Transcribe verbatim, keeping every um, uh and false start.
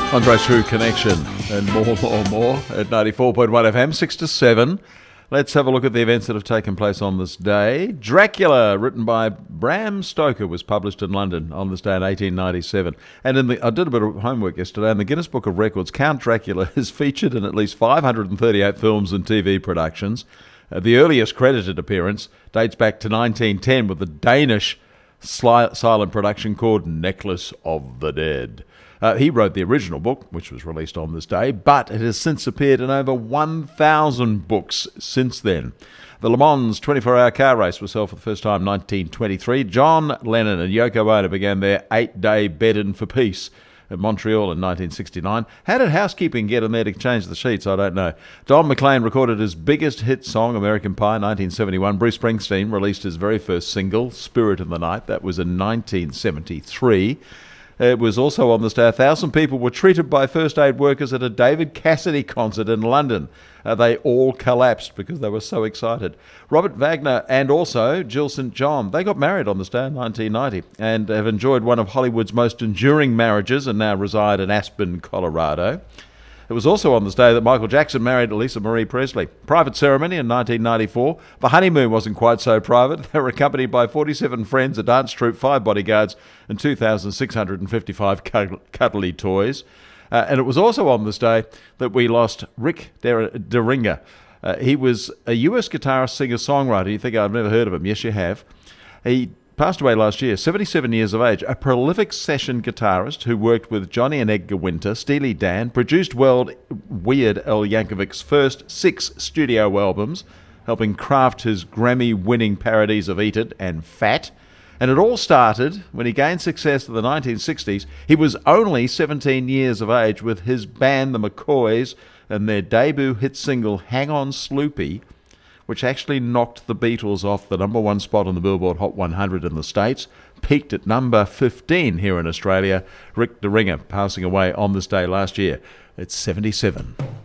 Andre's True Connection and more, more, more at ninety-four point one F M, six to seven. Let's have a look at the events that have taken place on this day. Dracula, written by Bram Stoker, was published in London on this day in eighteen ninety-seven. And in the, I did a bit of homework yesterday. In the Guinness Book of Records, Count Dracula is featured in at least five hundred thirty-eight films and T V productions. Uh, the earliest credited appearance dates back to nineteen ten with the Danish sli- silent production called Necklace of the Dead. Uh, he wrote the original book, which was released on this day, but it has since appeared in over one thousand books since then. The Le Mans twenty-four hour car race was held for the first time in nineteen twenty-three. John Lennon and Yoko Ono began their eight-day bed-in for peace in Montreal in nineteen sixty-nine. How did housekeeping get in there to change the sheets? I don't know. Don McLean recorded his biggest hit song, American Pie, in nineteen seventy-one. Bruce Springsteen released his very first single, Spirit in the Night. That was in nineteen seventy-three. It was also on this day, a thousand people were treated by first aid workers at a David Cassidy concert in London. Uh, they all collapsed because they were so excited. Robert Wagner and also Jill Saint John, they got married on this day in nineteen ninety and have enjoyed one of Hollywood's most enduring marriages and now reside in Aspen, Colorado. It was also on this day that Michael Jackson married Lisa Marie Presley. Private ceremony in nineteen ninety-four. The honeymoon wasn't quite so private. They were accompanied by forty-seven friends, a dance troupe, five bodyguards, and two thousand six hundred fifty-five cuddly toys. Uh, and it was also on this day that we lost Rick Derringer. Uh, he was a U S guitarist, singer-songwriter. You think I've never heard of him? Yes, you have. He passed away last year, seventy-seven years of age, a prolific session guitarist who worked with Johnny and Edgar Winter, Steely Dan, produced World Weird Al Yankovic's first six studio albums, helping craft his Grammy-winning parodies of Eat It and Fat. And it all started when he gained success in the nineteen sixties. He was only seventeen years of age with his band, the McCoys, and their debut hit single, Hang On Sloopy, which actually knocked the Beatles off the number one spot on the Billboard Hot one hundred in the States, peaked at number fifteen here in Australia. Rick Derringer passing away on this day last year at seventy-seven.